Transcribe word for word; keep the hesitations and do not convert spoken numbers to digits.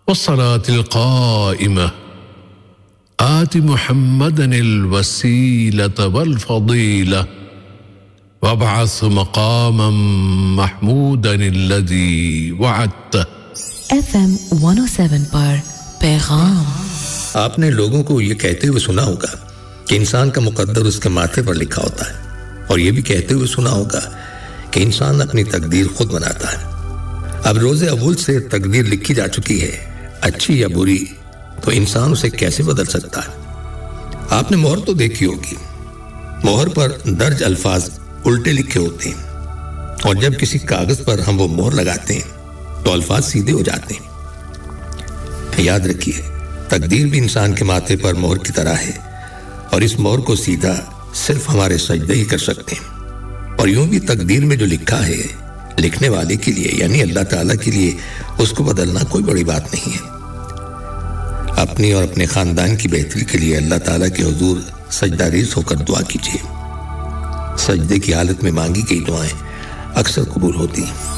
والصلاة القائمة آت محمدا الوسيلة والفضيلة وابعث مقاما محمودا الذي وعدته. ایف ایم ون او سیون پر پیغام. آپ نے لوگوں کو یہ کہتے ہوئے سنا ہوگا کہ انسان کا مقدر اس کے ماتھے پر لکھا ہوتا ہے، اور یہ بھی کہتے ہوئے سنا ہوگا کہ انسان اپنی تقدیر خود بناتا ہے. اب روز اول سے تقدیر لکھی جا چکی ہے، اچھی یا بری، تو انسان اسے کیسے بدل سکتا ہے؟ آپ نے مہر تو دیکھی ہوگی. مہر پر درج الفاظ الٹے لکھے ہوتے ہیں، اور جب کسی کاغذ پر ہم وہ مہر لگاتے ہیں تو الفاظ سیدھے ہو جاتے ہیں. یاد رکھیے، تقدیر بھی انسان کے ماتھے پر مہر کی طرح ہے، اور اس مہر کو سیدھا صرف ہمارے سجدے ہی کر سکتے ہیں. اور یوں بھی تقدیر میں جو لکھا ہے، لکھنے والے کے لیے یعنی اللہ تعالیٰ کے لیے اس کو بدلنا کوئی بڑی بات نہیں ہے. اپنی اور اپنے خاندان کی بہتری کے لیے اللہ تعالیٰ کے حضور سجدہ ریز ہو کر دعا کیجیے. سجدے کی حالت میں مانگی گئی دعائیں اکثر قبول ہوتی ہیں.